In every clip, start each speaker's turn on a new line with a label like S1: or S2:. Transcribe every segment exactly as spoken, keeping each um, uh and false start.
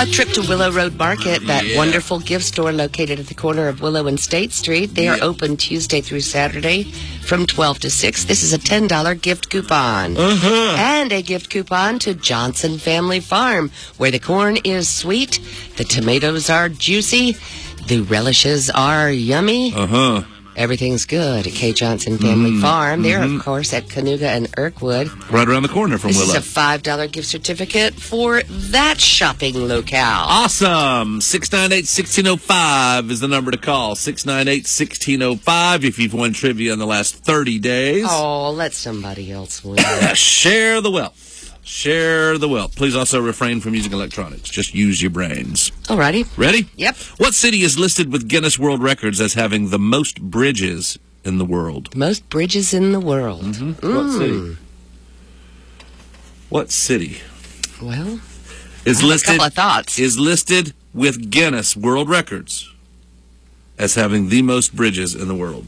S1: A trip to Willow Road Market, that
S2: Yeah.
S1: wonderful gift store located at the corner of Willow and State Street. They are
S2: Yeah.
S1: open Tuesday through Saturday from twelve to six. This is a ten dollar gift coupon.
S2: Uh-huh.
S1: And a gift coupon to Johnson Family Farm, where the corn is sweet, the tomatoes are juicy, the relishes are yummy.
S2: Uh-huh.
S1: Everything's good at K. Johnson Family
S2: Mm,
S1: Farm. They're,
S2: mhm.
S1: of course, at Canuga and Irkwood.
S2: Right around the corner from
S1: This
S2: Willow.
S1: is a five dollar gift certificate for that shopping locale.
S2: Awesome. six nine eight, one six zero five is the number to call. six nine eight, one six zero five if you've won trivia in the last thirty days.
S1: Oh, let somebody else win.
S2: Share the wealth. Share the wealth. Please also refrain from using electronics. Just use your brains.
S1: Alrighty.
S2: Ready?
S1: Yep.
S2: What city is listed with Guinness World Records as having the most bridges in the world?
S1: Most bridges in the world.
S2: Mm-hmm.
S1: Mm.
S2: What city? What city
S1: Well,
S2: is
S1: I have
S2: listed
S1: a couple of thoughts.
S2: is listed with Guinness World Records as having the most bridges in the world?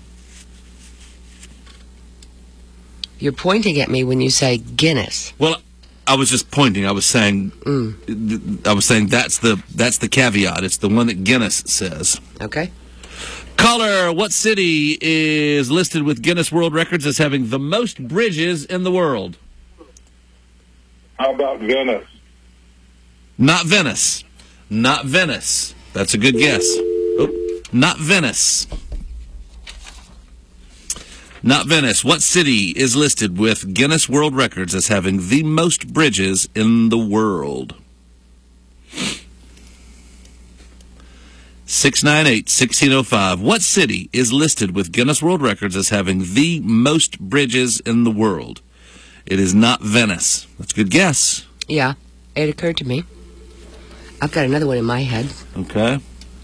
S1: You're pointing at me when you say Guinness.
S2: Well, I was just pointing. I was saying,
S1: Mm.
S2: I was saying that's the that's the caveat. It's the one that Guinness says.
S1: Okay.
S2: Caller, what city is listed with Guinness World Records as having the most bridges in the world?
S3: How about Venice?
S2: Not Venice. Not Venice. That's a good guess. Oh, not Venice. Not Venice. What city is listed with Guinness World Records as having the most bridges in the world? six nine eight, one six zero five. What city is listed with Guinness World Records as having the most bridges in the world? It is not Venice. That's a good guess.
S1: Yeah, it occurred to me. I've got another one in my head.
S2: Okay.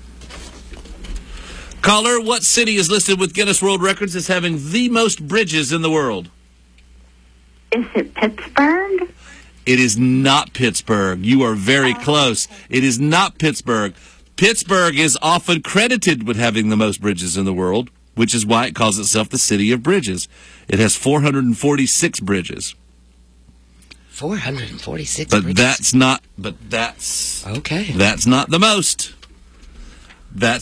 S2: Caller, what city is listed with Guinness World Records as having the most bridges in the world?
S4: Is it Pittsburgh?
S2: It is not Pittsburgh. You are very close. It is not Pittsburgh. Pittsburgh is often credited with having the most bridges in the world, which is why it calls itself the City of Bridges. It has four hundred forty-six bridges.
S1: four hundred forty-six
S2: But
S1: bridges.
S2: that's not, but that's,
S1: Okay.
S2: that's not the most. That's